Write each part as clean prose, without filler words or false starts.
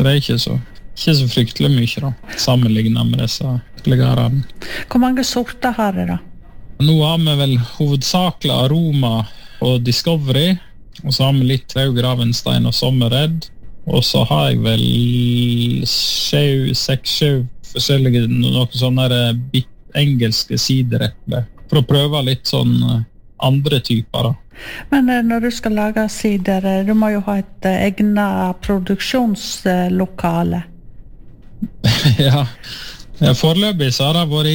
Så det er ikke så fryktelig mye da, sammenlignet med disse legarene. Hvor mange sorter har det da? Nå har vi vel hovedsakelig Aroma og Discovery, og så har vi litt Traug, Ravenstein og Sommerred, og så har jeg vel 6-7 forskjellige, noen sånne engelske sidereple, for å prøve litt sånn andre typer da. Men når du skal lage sider, du må jo ha et egnet produksjonslokale. Ja, foreløpig så har det vært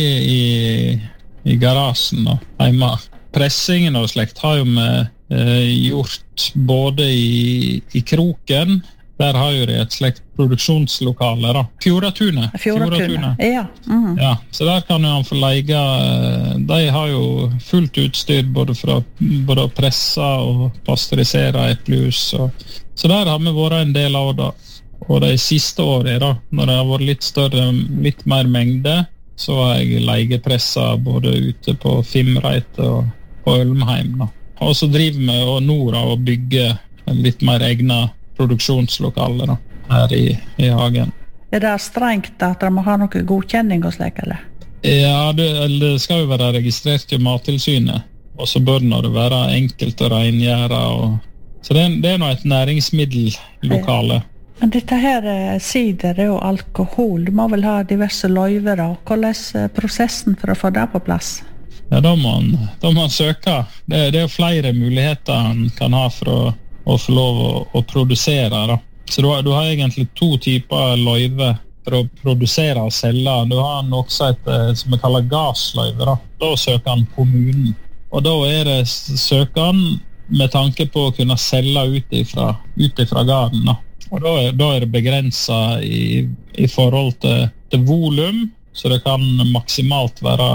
i garasjen da, hjemme. Pressingen og slekt har jo vi gjort både i Kroken. Der har jo det et slekt produksjonslokale da. Fjordatunet. Ja. Ja, så der kan jo han få leie. De har jo fullt utstyr både å presse og pasteurisere eplejus. Så der har vi vært en del av det. Og de siste årene da, når det har vært litt større, litt mer mengde, så har jeg leiepresset både ute på Fimreit og på Ølmheim da. Og så driver vi og Nora og bygger litt mer egnet produksjonslokale da, her i hagen. Er det strengt at de må ha noe godkjenning og slik, eller? Ja, det skal jo være registrert i Mattilsynet, og så bør det være enkelt å rengjøre. Så det er nå et næringsmiddellokale. Men dette her sider er jo alkohol. Du må vel ha diverse løyver da. Hvordan er prosessen for å få det på plass? Ja, da må man søke. Det er jo flere muligheter han kan ha for å få lov å produsere da. Så du har egentlig 2 typer løyve for å produsere og selge. Du har også et som vi kaller gassløyve da. Da søker han kommunen. Og da er det søker med tanke på å kunne selge ut ifra garden da. Og da er det begrenset i forhold til volum, så det kan maksimalt være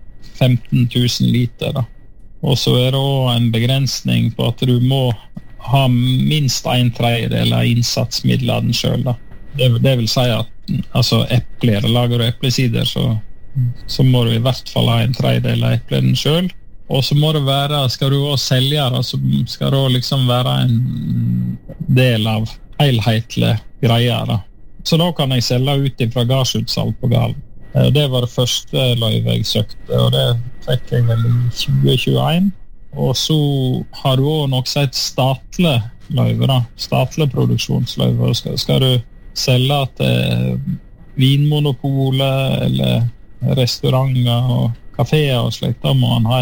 15 000 liter da. Og så er det også en begrensning på at du må ha minst 1/3 av innsatsmidlene selv da. Det vil si at altså epler, lager du eplesider, så må du i hvert fall ha 1/3 av eplene selv. Og så må det være, skal du også selge da, så skal det også liksom være en del av helhetlige greier da. Så da kan jeg selge ut fra garsutsalg på Galen. Det var det første løyve jeg søkte, og det fikk jeg vel i 2021. Og så har du også et statlig løyve da, statlig produksjonsløyve. Skal du selge til vinmonopolet eller restauranter og kaféer og slikt, da må han ha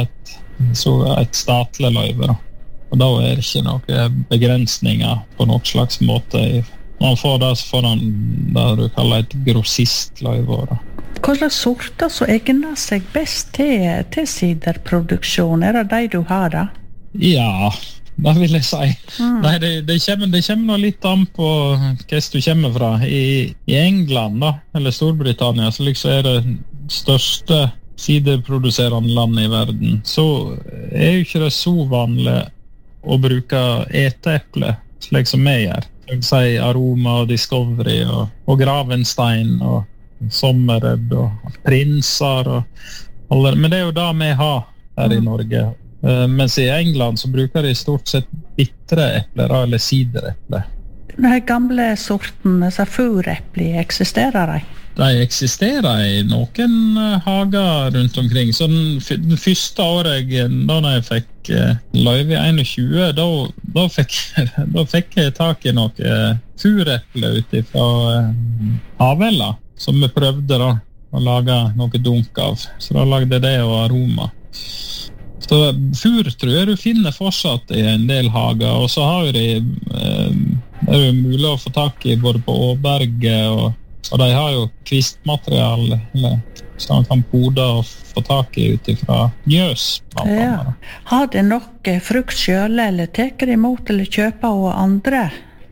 et statlig løyve da. Og da er det ikke noen begrensninger på noen slags måte. Når han får det, så får han det du kaller et grossistløyve da. Hva slags sorter som egner seg best til siderproduksjon? Er det de du har da? Ja, det vil jeg si. Nei, det kommer nå litt an på hva du kommer fra. I England da, eller Storbritannia, så liksom er det største siderproduserende landet i verden. Så er jo ikke det så vanlig å bruke eteeple, slik som vi gjør. Jeg vil si Aroma og Discovery og Gravenstein og Sommerred og Prinser men det er jo det vi har her i Norge. Mens i England så bruker de stort sett bitre epler eller sidereple. De gamle sorten, furepler, eksisterer de? De eksisterer i noen hager rundt omkring. Så den første året da jeg fikk løyve i 21, da fikk jeg tak i noe fureple ut fra Havella, som vi prøvde da å lage noe dunk av. Så da lagde det og Aroma. Så fur tror jeg du finner fortsatt i en del hager, og så har de det er jo mulig å få tak i både på Åberget og de har jo kvistmateriale så man kan pode og få tak i ut fra njøs. Ja. Har de nok frukt selv, eller teker de imot eller kjøper og andre?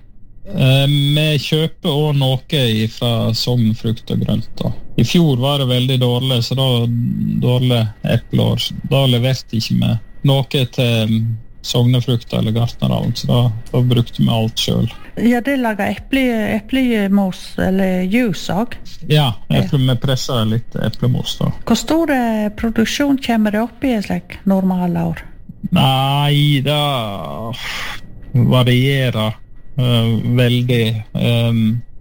Vi kjøper også noe fra Sogn frukt og grønt da. I fjor var det veldig dårlig, så da dårlig epleår. Da leverte ikke vi noe til Sognefrukt eller Gartnerhallen, så da brukte vi alt selv. Ja, det lager eplemos eller jus også? Ja, vi presser litt eplemos da. Hvor stor produksjon kommer det opp i et slik normale år? Nei, det varierer veldig.